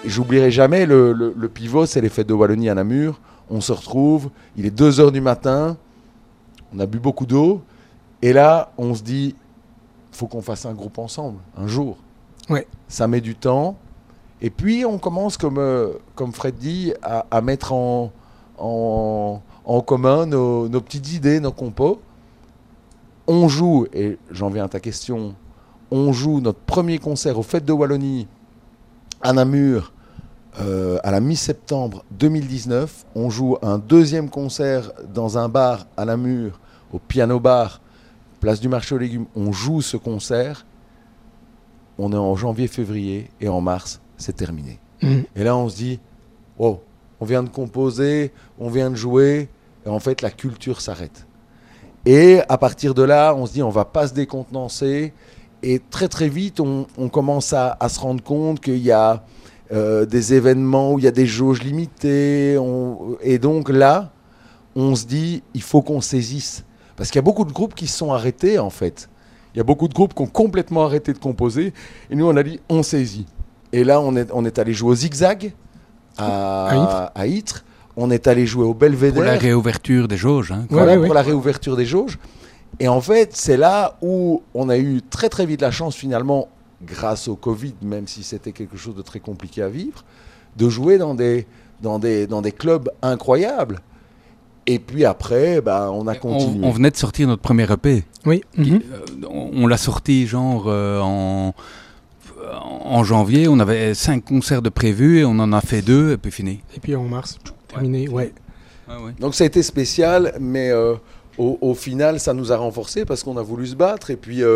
j'oublierai jamais, le pivot, c'est les fêtes de Wallonie à Namur. On se retrouve, il est 2h du matin, on a bu beaucoup d'eau, et là, on se dit, faut qu'on fasse un groupe ensemble, un jour. Ouais. Ça met du temps, et puis on commence, comme Fred dit, à mettre en commun nos petites idées, nos compos. On joue, et j'en viens à ta question, on joue notre premier concert aux Fêtes de Wallonie à Namur à la mi-septembre 2019. On joue un deuxième concert dans un bar à Namur, au Piano Bar, place du marché aux légumes. On joue ce concert. On est en janvier-février et en mars, c'est terminé. Et là, on se dit, wow, on vient de composer, on vient de jouer, et en fait, la culture s'arrête. Et à partir de là, on se dit, on ne va pas se décontenancer. Et très, très vite, on commence à se rendre compte qu'il y a des événements où il y a des jauges limitées. Et donc là, on se dit, il faut qu'on saisisse. Parce qu'il y a beaucoup de groupes qui se sont arrêtés, en fait. Il y a beaucoup de groupes qui ont complètement arrêté de composer. Et nous, on a dit, on saisit. Et là, on est allé jouer au Zigzag à Ytre. On est allé jouer au Belvédère. Pour la réouverture des jauges. Hein, pour la réouverture des jauges. Et en fait, c'est là où on a eu très très vite la chance, finalement, grâce au Covid, même si c'était quelque chose de très compliqué à vivre, de jouer dans des clubs incroyables. Et puis après, on a continué. On venait de sortir notre premier EP. Oui. On l'a sorti genre en janvier. On avait 5 concerts de prévus et on en a fait 2 et puis fini. Et puis en mars, terminé, ouais. Donc ça a été spécial, mais au final, ça nous a renforcés parce qu'on a voulu se battre. Et puis,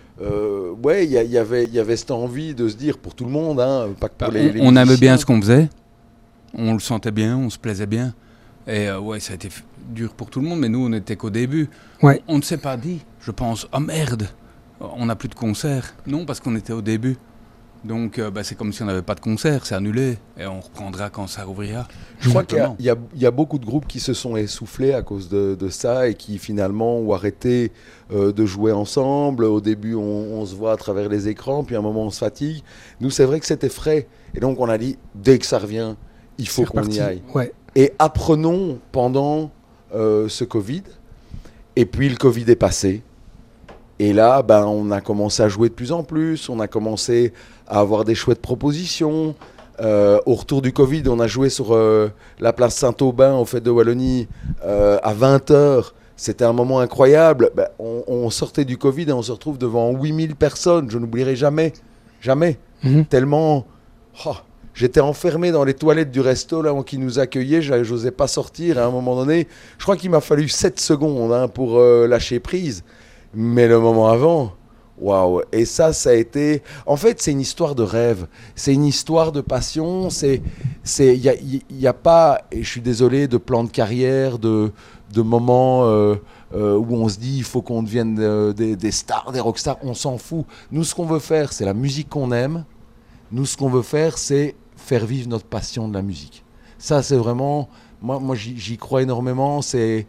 il y avait cette envie de se dire, pour tout le monde, hein, pas que pour les on aimait bien ce qu'on faisait. On le sentait bien, on se plaisait bien. Et ça a été dur pour tout le monde, mais nous, on n'était qu'au début. Ouais. On ne s'est pas dit, je pense, oh merde, on n'a plus de concert. Non, parce qu'on était au début. Donc, c'est comme si on n'avait pas de concert, c'est annulé. Et on reprendra quand ça rouvrira. Je crois qu'il y a beaucoup de groupes qui se sont essoufflés à cause de ça et qui, finalement, ont arrêté de jouer ensemble. Au début, on se voit à travers les écrans, puis à un moment, on se fatigue. Nous, c'est vrai que c'était frais. Et donc, on a dit, dès que ça revient, il faut qu'on y aille. Ouais. Et apprenons pendant ce Covid. Et puis le Covid est passé. Et là, on a commencé à jouer de plus en plus. On a commencé à avoir des chouettes propositions. Au retour du Covid, on a joué sur la place Saint-Aubin, au Fêtes de Wallonie, à 20h. C'était un moment incroyable. On sortait du Covid et on se retrouve devant 8000 personnes. Je n'oublierai jamais. Jamais. Tellement... j'étais enfermé dans les toilettes du resto là, qui nous accueillait, j'osais pas sortir. À un moment donné, je crois qu'il m'a fallu 7 secondes pour lâcher prise. Mais le moment avant, waouh. Et ça a été... En fait, c'est une histoire de rêve. C'est une histoire de passion. Il y a pas, et je suis désolé, de plan de carrière, de moments où on se dit il faut qu'on devienne des stars, des rockstars. On s'en fout. Nous, ce qu'on veut faire, c'est la musique qu'on aime. Nous, ce qu'on veut faire, c'est faire vivre notre passion de la musique. Ça, c'est vraiment... Moi j'y crois énormément. C'est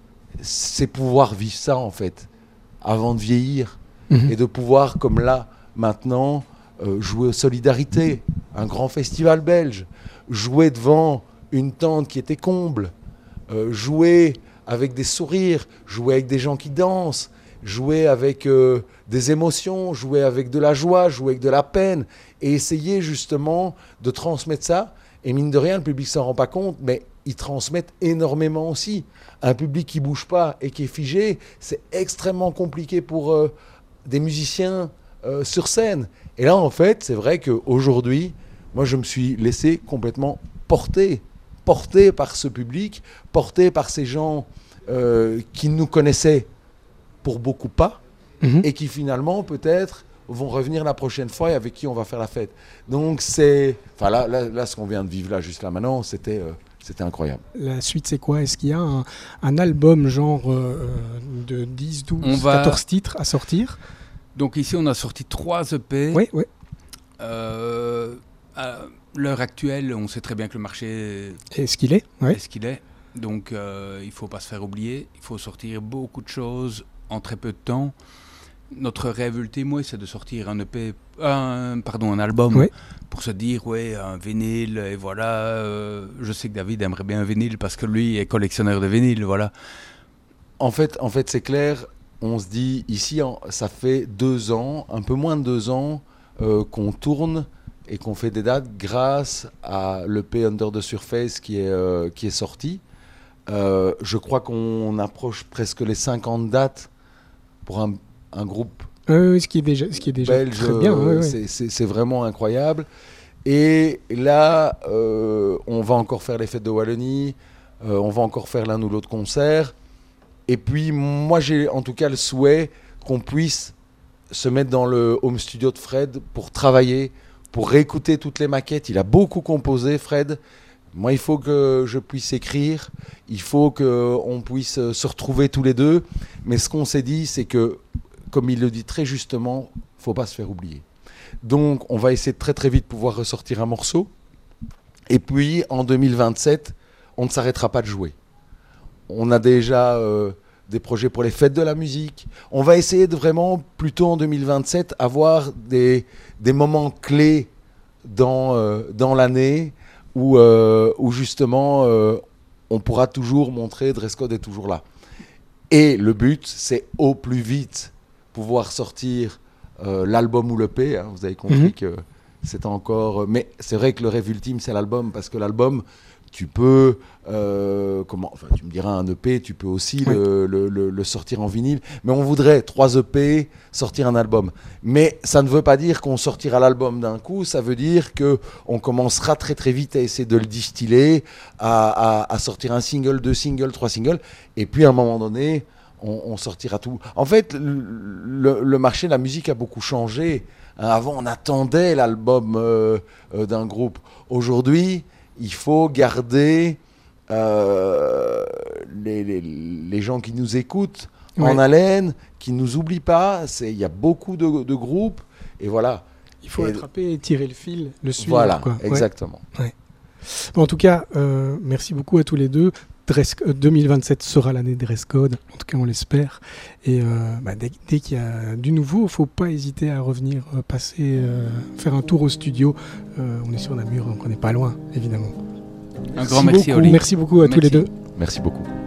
pouvoir vivre ça, en fait, avant de vieillir. Et de pouvoir, comme là, maintenant, jouer aux Solidarités, un grand festival belge, jouer devant une tente qui était comble, jouer avec des sourires, jouer avec des gens qui dansent, jouer avec des émotions, jouer avec de la joie, jouer avec de la peine, et essayer justement de transmettre ça. Et mine de rien, le public ne s'en rend pas compte, mais ils transmettent énormément aussi. Un public qui ne bouge pas et qui est figé, c'est extrêmement compliqué pour des musiciens sur scène. Et là, en fait, c'est vrai qu'aujourd'hui, moi, je me suis laissé complètement porter par ce public, porté par ces gens qui nous connaissaient pour beaucoup pas, et qui finalement, peut-être, vont revenir la prochaine fois et avec qui on va faire la fête. Donc, c'est... Enfin, là, ce qu'on vient de vivre là, juste là maintenant, c'était incroyable. La suite, c'est quoi ? Est-ce qu'il y a un album genre de 10, 12, 14 titres à sortir ? Donc ici, on a sorti 3 EP. Oui. À l'heure actuelle, on sait très bien que le marché est ce qu'il est. Est ce qu'il est. Donc, il ne faut pas se faire oublier. Il faut sortir beaucoup de choses en très peu de temps. Notre rêve ultime, oui, c'est de sortir un EP, un album, oui. Pour se dire, ouais, un vinyle, et voilà. Je sais que David aimerait bien un vinyle parce que lui est collectionneur de vinyle, voilà. En fait, c'est clair, on se dit, ici, ça fait 2 ans, un peu moins de 2 ans, qu'on tourne et qu'on fait des dates grâce à l'EP Under the Surface qui est sorti. Je crois qu'on approche presque les 50 dates pour un groupe ce qui est déjà belge, très bien. C'est vraiment incroyable. Et là, on va encore faire les fêtes de Wallonie, on va encore faire l'un ou l'autre concert. Et puis, moi, j'ai en tout cas le souhait qu'on puisse se mettre dans le home studio de Fred pour travailler, pour réécouter toutes les maquettes. Il a beaucoup composé, Fred. Moi, il faut que je puisse écrire, il faut qu'on puisse se retrouver tous les deux. Mais ce qu'on s'est dit, c'est que, comme il le dit très justement, il ne faut pas se faire oublier. Donc, on va essayer de très très vite pouvoir ressortir un morceau. Et puis, en 2027, on ne s'arrêtera pas de jouer. On a déjà des projets pour les fêtes de la musique. On va essayer de vraiment, plutôt en 2027, avoir des moments clés dans l'année où justement, on pourra toujours montrer Dress Code est toujours là. Et le but, c'est au plus vite pouvoir sortir l'album ou l'EP. Hein. Vous avez compris que c'est encore... Mais c'est vrai que le rêve ultime, c'est l'album, parce que l'album... Tu peux, tu me diras un EP, tu peux aussi le sortir en vinyle. Mais on voudrait 3 EP, sortir un album. Mais ça ne veut pas dire qu'on sortira l'album d'un coup. Ça veut dire qu'on commencera très très vite à essayer de le distiller, à sortir un single, 2 singles, 3 singles. Et puis à un moment donné, on sortira tout. En fait, le marché de la musique a beaucoup changé. Avant, on attendait l'album d'un groupe. Aujourd'hui... Il faut garder les gens qui nous écoutent en haleine, qui ne nous oublient pas. Il y a beaucoup de groupes. Et voilà. Il faut attraper et tirer le fil, le suivre. Voilà, quoi. Exactement. Ouais. Bon, en tout cas, merci beaucoup à tous les deux. 2027 sera l'année Dress Code, en tout cas on l'espère. Et dès qu'il y a du nouveau, il ne faut pas hésiter à revenir faire un tour au studio. On est sur Namur, donc on n'est pas loin, évidemment. Un grand merci, Oli. Merci beaucoup à tous les deux. Merci beaucoup.